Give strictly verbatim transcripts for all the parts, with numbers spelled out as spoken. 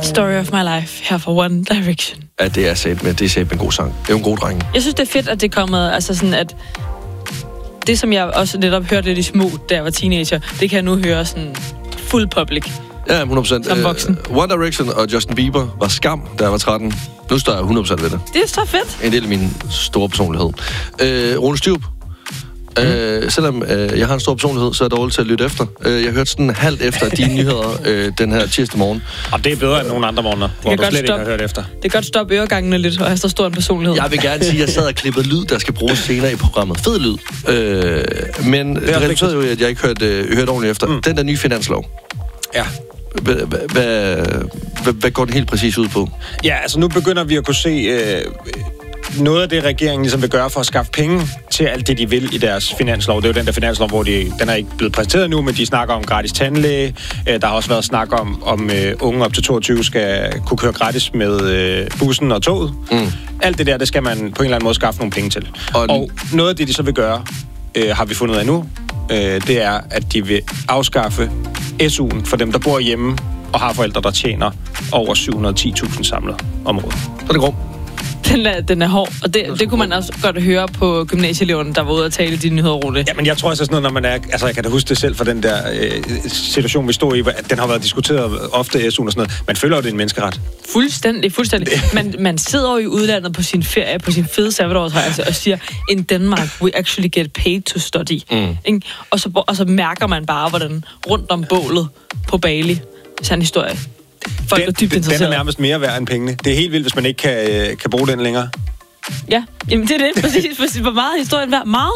Story of my life her for One Direction. Ja, det er sæt med, det er sæt med en god sang. Det er jo en god dreng. Jeg synes, det er fedt, at det er kommet, altså sådan, at det, som jeg også netop hørte lidt i små, da jeg var teenager, det kan jeg nu høre sådan full public. Ja, hundrede procent. Som voksen. Uh, One Direction og Justin Bieber var skam, da jeg var tretten. Nu står jeg hundrede procent ved det. Det er så fedt. En del af min store personlighed. Uh, Rune Styrup. Mm. Uh, selvom uh, jeg har en stor personlighed, så er jeg dårlig til at lytte efter. Uh, jeg hørte sådan halvt efter de nyheder uh, den her tirsdag morgen. Og det er bedre end nogle andre morgener, hvor du slet ikke har hørt efter. Det kan godt stoppe øregangene lidt, og have så stor en personlighed. Jeg vil gerne sige, at jeg sad og klippede lyd, der skal bruges senere i programmet. Fed lyd. Uh, men det, det resulterede jo, at jeg ikke hørte, uh, hørte ordentligt efter. Mm. Den der nye finanslov. Ja. Hvad går den helt præcis ud på? Ja, altså nu begynder vi at kunne se øh, noget af det, regeringen ligesom vil gøre for at skaffe penge til alt det, de vil i deres finanslov. Det er jo den der finanslov, hvor de, den er ikke blevet præsenteret nu, men de snakker om gratis tandlæge. Øh, der har også været snak om, om øh, unge op til toogtyve skal kunne køre gratis med øh, bussen og toget. Mm. Alt det der, det skal man på en eller anden måde skaffe nogle penge til. Og, og noget af det, de så vil gøre, øh, har vi fundet af nu, øh, det er, at de vil afskaffe S U'en for dem, der bor hjemme og har forældre, der tjener over syv hundrede og ti tusind samlet om året. Så er det grum. Den er, den er hård, og det, det kunne man også godt høre på gymnasieeleverne, der var ude og tale de nyheder, Rune. Ja, men jeg tror også sådan noget, når man er... Altså, jeg kan da huske det selv fra den der øh, situation, vi stod i, at den har været diskuteret ofte, S U'en og sådan noget. Man føler jo, det er en menneskeret. Fuldstændig, fuldstændig. Man, man sidder jo i udlandet på sin ferie, på sin fede sabbatårsrejse, og siger, in Denmark, we actually get paid to study. Mm. Ikke? Og, så, og så mærker man bare, hvordan rundt om bålet på Bali, sådan en historie. Folk den, er dybt den, den interesseret. er nærmest mere værd end pengene. Det er helt vildt, hvis man ikke kan, øh, kan bruge den længere. Ja, jamen det er det. Præcis, præcis. Hvor meget historien værd? Meget.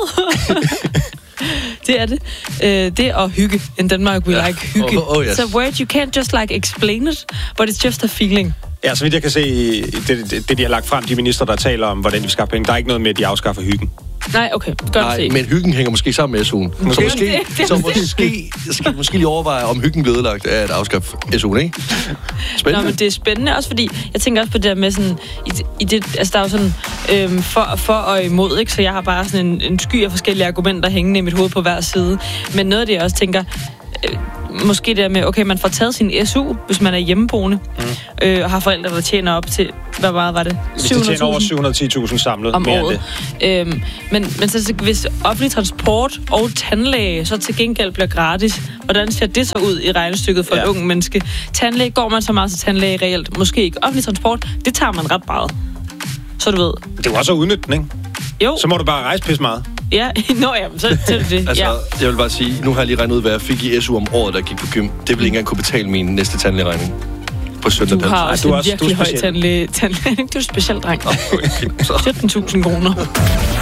Det er det. Øh, det er at hygge. In Denmark, we ja. like hygge. Oh, oh, yes. It's a word you can't just like explain it, but it's just a feeling. Ja, så vidt jeg kan se, det, det, det de har lagt frem, de minister, der taler om, hvordan de vil skaffe penge, der er ikke noget med, at de afskaffer hyggen. Nej, okay. Godt Nej, se. men hyggen hænger måske sammen med S U'en. Måske. Så måske, så måske skal måske lige overveje, om hyggen bliver ødelagt af at afskaffe S U'en, ikke? Spændende. Nå, men det er spændende også, fordi jeg tænker også på det der med sådan, i, i det, altså der er jo sådan, øhm, for, for og imod, ikke? Så jeg har bare sådan en, en sky af forskellige argumenter hængende i mit hoved på hver side. Men noget af det, jeg også tænker, øh, måske det der med, okay, man får taget sin S U, hvis man er hjemmeboende, mm. øh, og har forældre, der tjener op til, hvad meget var det? Hvis de tjener over syv hundrede og ti tusind samlet om mere året. Øhm, men men så, hvis offentlig transport og tandlæge så til gengæld bliver gratis, hvordan ser det så ud i regnestykket for ja. et ungt menneske? Tandlæge, går man så meget til tandlæge reelt? Måske ikke. Offentlig transport, det tager man ret meget. Så du ved. Det er jo også at udnytte den, ikke? Jo. Så må du bare rejse pisse meget. Ja, nå ja, så er det det. Altså, ja. jeg vil bare sige, nu har jeg lige regnet ud, hvad jeg fik i S U om året, der gik på gym. Det vil ikke engang kunne betale min næste tandlægeregning på søndag. Du har også du en også, virkelig høj tandlæge. tandlæge. Du er en speciel dreng. Okay, sytten tusind kroner.